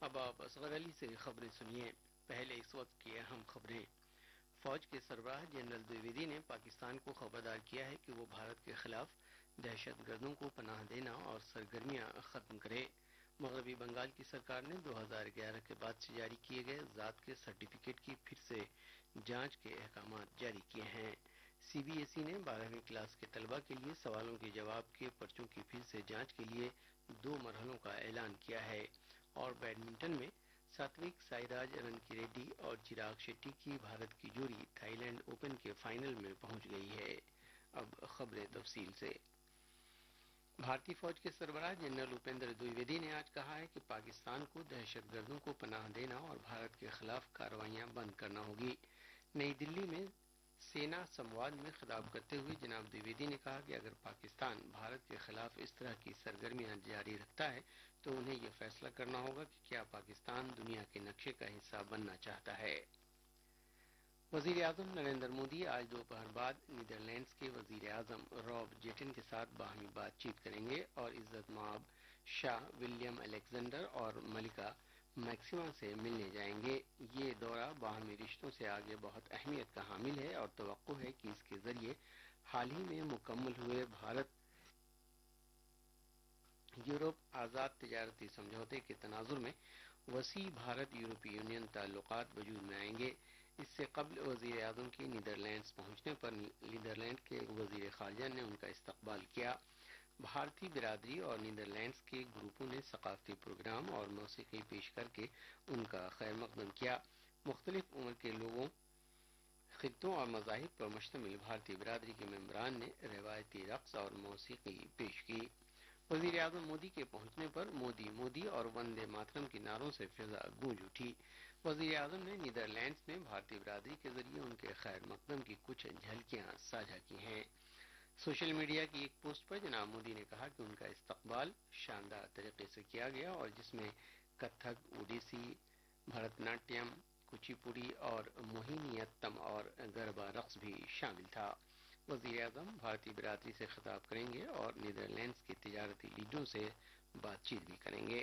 اب آپ اصغر علی سے خبریں سنیے۔ پہلے اس وقت کی اہم خبریں۔ فوج کے سربراہ جنرل دویدی نے پاکستان کو خبردار کیا ہے کہ وہ بھارت کے خلاف دہشت گردوں کو پناہ دینا اور سرگرمیاں ختم کرے۔ مغربی بنگال کی سرکار نے 2011 کے بعد سے جاری کیے گئے ذات کے سرٹیفکیٹ کی پھر سے جانچ کے احکامات جاری کیے ہیں۔ سی بی ایس ای نے 12ویں کلاس کے طلبہ کے لیے سوالوں کے جواب کے پرچوں کی پھر سے جانچ کے لیے 2 مرحلوں کا اعلان کیا ہے۔ اور بیڈمنٹن میں ساتوک سائراج رنکی ریڈی اور چراغ شیٹی کی بھارت کی جوڑی تھائی لینڈ اوپن کے فائنل میں پہنچ گئی ہے۔ اب خبریں تفصیل سے۔ بھارتی فوج کے سربراہ جنرل اپیندر دویدی نے آج کہا ہے کہ پاکستان کو دہشت گردوں کو پناہ دینا اور بھارت کے خلاف کارروائیاں بند کرنا ہوگی۔ نئی دلی میں سینا سمواد میں خطاب کرتے ہوئے جناب دویدی نے کہا کہ اگر پاکستان بھارت کے خلاف اس طرح کی سرگرمیاں جاری رکھتا ہے تو انہیں یہ فیصلہ کرنا ہوگا کہ کیا پاکستان دنیا کے نقشے کا حصہ بننا چاہتا ہے۔ وزیر اعظم نریندر مودی آج دوپہر بعد نیدرلینڈز کے وزیر اعظم راب جیٹن کے ساتھ باہمی بات چیت کریں گے اور عزت مآب شاہ ولیم الیگزینڈر اور ملکہ میکسیما سے ملنے جائیں گے۔ یہ دورہ باہمی رشتوں سے آگے بہت اہمیت کا حامل ہے اور توقع ہے کہ اس کے ذریعے حال ہی میں مکمل ہوئے بھارت یورپ آزاد تجارتی سمجھوتے کے تناظر میں وسیع بھارت یورپی یونین تعلقات وجود میں آئیں گے۔ اس سے قبل وزیر اعظم کی نیدرلینڈز پہنچنے پر نیدرلینڈ کے وزیر خارجہ نے ان کا استقبال کیا۔ بھارتی برادری اور نیدرلینڈز کے گروپوں نے ثقافتی پروگرام اور موسیقی پیش کر کے ان کا خیر مقدم کیا۔ مختلف عمر کے لوگوں، خطوں اور مذاہب پر مشتمل بھارتی برادری کے ممبران نے روایتی رقص اور موسیقی پیش کی۔ وزیر اعظم مودی کے پہنچنے پر مودی مودی اور وندے ماترم کے نعروں سے فضا گونج اٹھی۔ وزیر اعظم نے نیدرلینڈز میں بھارتی برادری کے ذریعے ان کے خیر مقدم کی کچھ جھلکیاں ساجھا کی ہیں۔ سوشل میڈیا کی ایک پوسٹ پر جناب مودی نے کہا کہ ان کا استقبال شاندار طریقے سے کیا گیا اور جس میں کتھک، اوڈیسی، بھرت ناٹیم، کوچی پوڑی اور موہنی اتم اور گربا رقص بھی شامل تھا۔ وزیر اعظم بھارتی برادری سے خطاب کریں گے اور نیدرلینڈز کے تجارتی لیڈروں سے بات چیت بھی کریں گے۔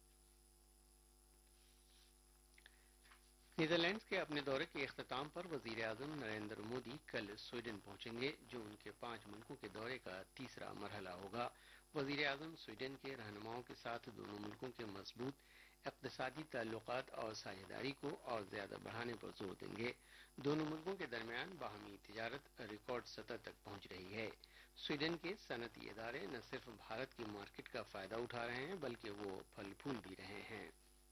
نیدرلینڈز کے اپنے دورے کے اختتام پر وزیر اعظم نریندر مودی کل سویڈن پہنچیں گے جو ان کے 5 ملکوں کے دورے کا تیسرا مرحلہ ہوگا۔ وزیر اعظم سویڈن کے رہنماؤں کے ساتھ دونوں ملکوں کے مضبوط اقتصادی تعلقات اور ساجھیداری کو اور زیادہ بڑھانے پر زور دیں گے۔ دونوں ملکوں کے درمیان باہمی تجارت ریکارڈ سطح تک پہنچ رہی ہے۔ سویڈن کے صنعتی ادارے نہ صرف بھارت کی مارکیٹ کا فائدہ اٹھا رہے ہیں بلکہ وہ پھل پھول بھی رہے ہیں۔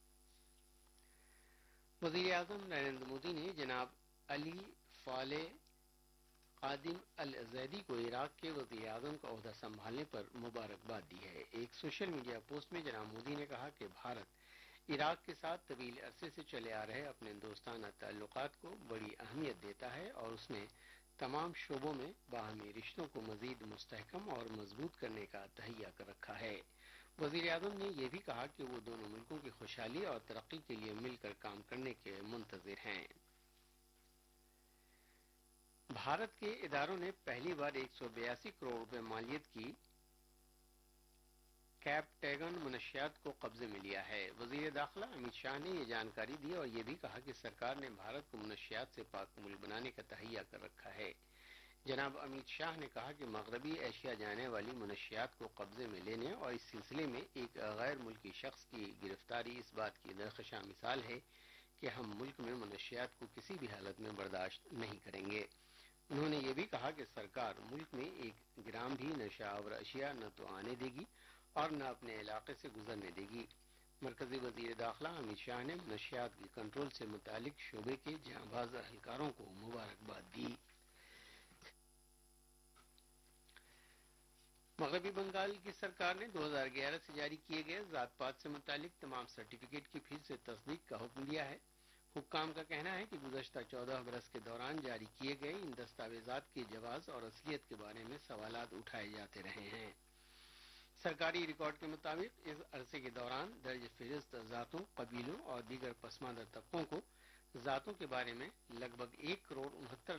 وزیر اعظم نریندر مودی نے جناب علی فالح قادم الزیدی کو عراق کے وزیر اعظم کا عہدہ سنبھالنے پر مبارکباد دی ہے۔ ایک سوشل میڈیا پوسٹ میں جناب مودی نے کہا کہ بھارت عراق کے ساتھ طویل عرصے سے چلے آ رہے اپنے دوستانہ تعلقات کو بڑی اہمیت دیتا ہے اور اس نے تمام شعبوں میں باہمی رشتوں کو مزید مستحکم اور مضبوط کرنے کا تہیہ کر رکھا ہے۔ وزیر اعظم نے یہ بھی کہا کہ وہ دونوں ملکوں کی خوشحالی اور ترقی کے لیے مل کر کام کرنے کے منتظر ہیں۔ بھارت کے اداروں نے پہلی بار 182 کروڑ روپے مالیت کی کیپٹیگن منشیات کو قبضے میں لیا ہے۔ وزیر داخلہ امت شاہ نے یہ جانکاری دی اور یہ بھی کہا کہ سرکار نے بھارت کو منشیات سے پاک ملک بنانے کا تہیہ کر رکھا ہے۔ جناب امت شاہ نے کہا کہ مغربی ایشیا جانے والی منشیات کو قبضے میں لینے اور اس سلسلے میں ایک غیر ملکی شخص کی گرفتاری اس بات کی درخشاں مثال ہے کہ ہم ملک میں منشیات کو کسی بھی حالت میں برداشت نہیں کریں گے۔ انہوں نے یہ بھی کہا کہ سرکار ملک میں 1 گرام بھی نشہ آور اشیاء نہ تو آنے دے گی اور نہ اپنے علاقے سے گزرنے دے گی۔ مرکزی وزیر داخلہ امت شاہ نے منشیات کی کنٹرول سے متعلق شعبے کے جانباز اہلکاروں کو مبارکباد دی۔ مغربی بنگال کی سرکار نے 2011 سے جاری کیے گئے ذات پات سے متعلق تمام سرٹیفکیٹ کی پھر سے تصدیق کا حکم دیا ہے۔ حکام کا کہنا ہے کہ گزشتہ 14 برس کے دوران جاری کیے گئے ان دستاویزات کی جواز اور اصلیت کے بارے میں سوالات اٹھائے جاتے رہے ہیں۔ سرکاری ریکارڈ کے مطابق اس عرصے کے دوران درج فہرست ذاتوں، قبیلوں اور دیگر پسماندہ طبقوں کو ذاتوں کے بارے میں لگ بھگ 1 کروڑ 69